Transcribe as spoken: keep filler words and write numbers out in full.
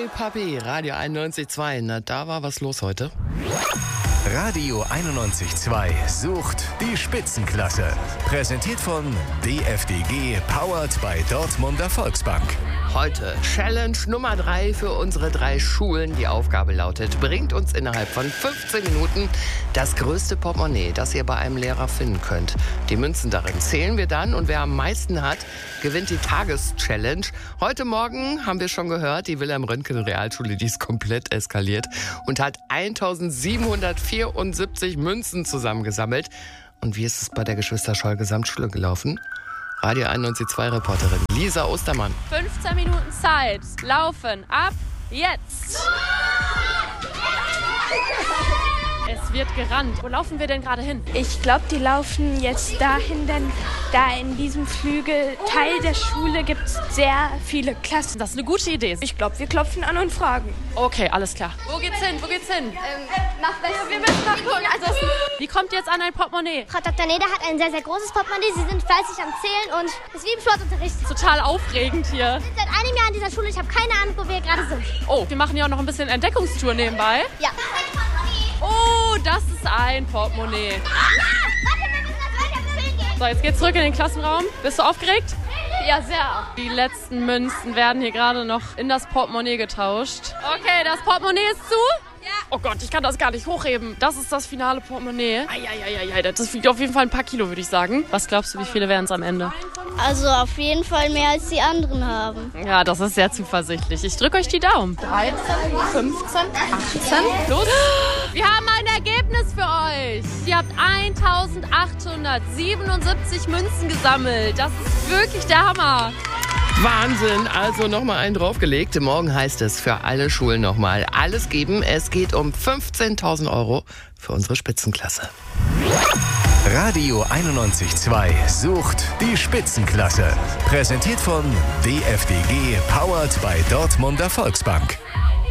Hey Papi, Radio einundneunzig Komma zwei. Na, da war was los heute. Radio einundneunzig Komma zwei sucht die Spitzenklasse. Präsentiert von D F D G, powered by Dortmunder Volksbank. Heute Challenge Nummer drei für unsere drei Schulen. Die Aufgabe lautet, bringt uns innerhalb von fünfzehn Minuten das größte Portemonnaie, das ihr bei einem Lehrer finden könnt. Die Münzen darin zählen wir dann und wer am meisten hat, gewinnt die Tageschallenge. Heute Morgen haben wir schon gehört, die Wilhelm-Röntgen-Realschule, die ist komplett eskaliert und hat eintausendsiebenhundertvierundsiebzig Münzen zusammengesammelt. Und wie ist es bei der Geschwister-Scholl-Gesamtschule gelaufen? Radio einundneunzig Komma zwei Reporterin Lisa Ostermann. fünfzehn Minuten Zeit. Laufen. Ab jetzt. Es wird gerannt. Wo laufen wir denn gerade hin? Ich glaube, die laufen jetzt dahin, denn da in diesem Flügelteil der Schule gibt es sehr viele Klassen. Das ist eine gute Idee. Ich glaube, wir klopfen an und fragen. Okay, alles klar. Wo geht's hin? Wo geht's hin? Ähm, nach Westen. Wir müssen nach Polen. Also, Wie kommt ihr jetzt an ein Portemonnaie? Frau Doktor Neder hat ein sehr, sehr großes Portemonnaie. Sie sind fleißig am Zählen und ist wie im Sportunterricht. Total aufregend hier. Wir sind seit einem Jahr in dieser Schule. Ich habe keine Ahnung, wo wir gerade sind. Oh, wir machen ja auch noch ein bisschen Entdeckungstour nebenbei. Ja. Oh, das ist ein Portemonnaie. Warte, wir müssen das weiter zählen gehen. So, jetzt geht's zurück in den Klassenraum. Bist du aufgeregt? Ja, sehr. Die letzten Münzen werden hier gerade noch in das Portemonnaie getauscht. Okay, das Portemonnaie ist zu. Ja. Oh Gott, ich kann das gar nicht hochheben. Das ist das finale Portemonnaie. Eieieiei, das wiegt auf jeden Fall ein paar Kilo, würde ich sagen. Was glaubst du, wie viele wären es am Ende? Also auf jeden Fall mehr als die anderen haben. Ja, das ist sehr zuversichtlich. Ich drücke euch die Daumen. dreizehn, fünfzehn, achtzehn. Los. Wir haben ein Ergebnis für euch. Ihr habt eintausendachthundertsiebenundsiebzig Münzen gesammelt. Das ist wirklich der Hammer. Wahnsinn, also nochmal einen draufgelegt. Morgen heißt es für alle Schulen nochmal alles geben. Es geht um fünfzehntausend Euro für unsere Spitzenklasse. Radio einundneunzig Komma zwei sucht die Spitzenklasse. Präsentiert von D F D G, powered by Dortmunder Volksbank.